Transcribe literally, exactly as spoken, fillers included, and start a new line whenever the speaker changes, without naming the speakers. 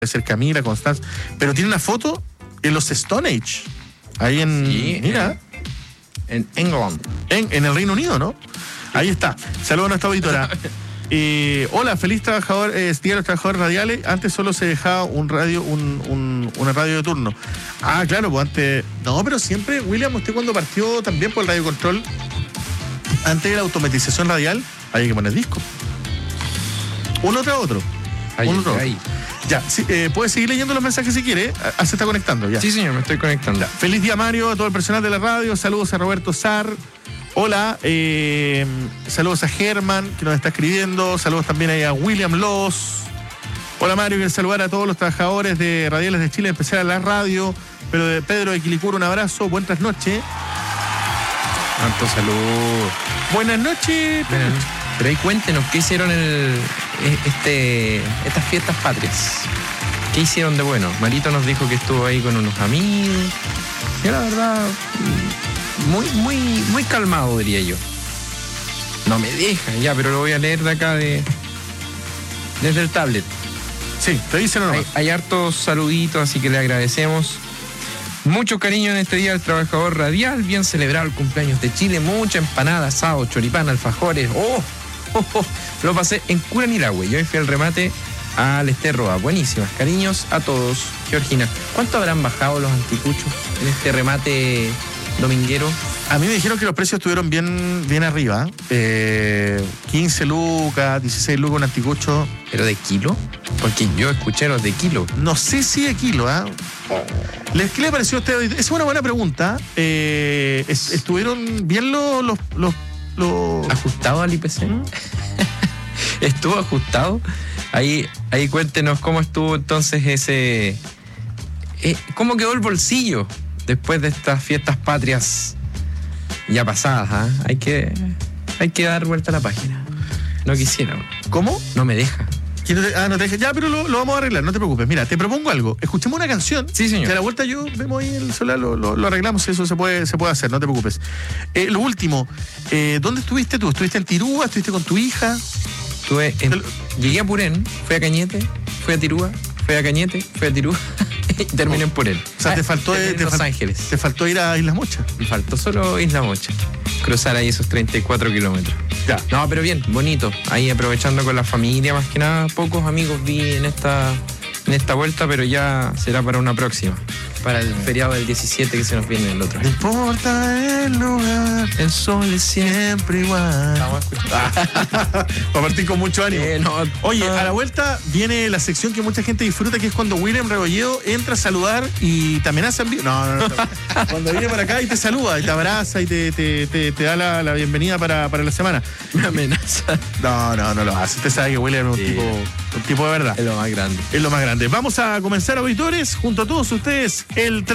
puede ser Camila, Constanza, pero tiene una foto en los Stone Age. Ahí en,
sí,
mira.
En England.
En, en el Reino Unido, ¿no? Ahí está. Saludos a nuestra auditora. Eh, hola, feliz trabajador, eh, día de los trabajadores radiales. Antes solo se dejaba un radio, un, un, una radio de turno. Ah, claro, pues antes. No, pero siempre, William, usted cuando partió también por el radio control, antes de la automatización radial, había que poner disco. Uno tras otro.
Ahí,
Uno tras
ahí.
otro. Ya, sí, eh, puedes seguir leyendo los mensajes si quiere. Ah, se está conectando ya.
Sí, señor, me estoy conectando.
Ya. Feliz día, Mario, a todo el personal de la radio. Saludos a Roberto Sar. Hola, eh, saludos a Germán, que nos está escribiendo. Saludos también ahí a William Loss. Hola, Mario, quiero saludar a todos los trabajadores de Radiales de Chile, en especial a la radio. Pero de Pedro de Quilicura, un abrazo. Buenas noches.
Tanto salud.
Buenas noches.
Buenas noches. Pero ahí cuéntenos, ¿qué hicieron el, este, estas fiestas patrias? ¿Qué hicieron de bueno? Marito nos dijo que estuvo ahí con unos amigos. Yo la verdad, muy, muy, muy calmado, diría yo. No me deja, ya, pero lo voy a leer de acá de desde el tablet.
Sí, te dicen o no.
Hay, hay hartos saluditos, así que le agradecemos. Mucho cariño en este día del trabajador radial. Bien celebrado el cumpleaños de Chile. Mucha empanada, asado, choripán, alfajores. ¡Oh! oh, oh. Lo pasé en Curanilahue. Yo fui al remate al Esterroa. Buenísimas. Cariños a todos. Georgina, ¿cuánto habrán bajado los anticuchos en este remate dominguero?
A mí me dijeron que los precios estuvieron bien, bien arriba. Eh, quince lucas, dieciséis lucas un anticucho.
¿Pero de kilo? Porque yo escuché los de kilo.
No sé si de kilo, ¿ah? ¿eh? ¿Qué le pareció a usted? Es una buena pregunta. Eh, es, ¿Estuvieron bien los... los, los, los...
¿Ajustado al I P C? ¿Mm? ¿Estuvo ajustado? Ahí, ahí cuéntenos cómo estuvo entonces ese... Eh, ¿Cómo quedó el bolsillo después de estas fiestas patrias ya pasadas? ¿eh? Hay que, hay que dar vuelta a la página. No quisiera.
¿Cómo?
No me deja.
No te, ah, no te deja. Ya, pero lo, lo vamos a arreglar, no te preocupes. Mira, te propongo algo. Escuchemos una canción.
Sí, señor.
Y a la vuelta yo vemos ahí el celular, lo, lo, lo arreglamos, eso se puede, se puede hacer, no te preocupes. Eh, lo último, eh, ¿dónde estuviste tú? ¿Estuviste en Tirúa? ¿Estuviste con tu hija?
Estuve en,
El...
Llegué a Purén, fui a Cañete, fui a Tirúa, fui a Cañete, fui a Tirúa y terminé en Purén.
O sea, te faltó,
ah,
de, te
Los
fal-
Ángeles.
Te faltó ir a Islas Mochas.
Me faltó solo Isla Mocha. Cruzar ahí esos treinta y cuatro kilómetros.
Ya.
No, pero bien, bonito. Ahí aprovechando con la familia, más que nada. Pocos amigos vi en esta, en esta vuelta, pero ya será para una próxima. Para el feriado del diecisiete que se nos viene el otro
No
año.
importa el lugar,
El sol es
siempre igual.
Vamos a escuchar.
Va a partir con mucho ánimo.
Eh, no,
Oye,
ah.
a la vuelta viene la sección que mucha gente disfruta, que es cuando William Rebolledo entra a saludar y te amenaza en vivo. No, no, no. no. Cuando viene para acá y te saluda, y te abraza y te, te, te, te da la, la bienvenida para, para la semana.
Me amenaza.
No, no, no lo hace. Usted sabe que William es un,
Sí.
tipo, un tipo de verdad.
Es lo más grande.
Es lo más grande. Vamos a comenzar, auditores, junto a todos ustedes, el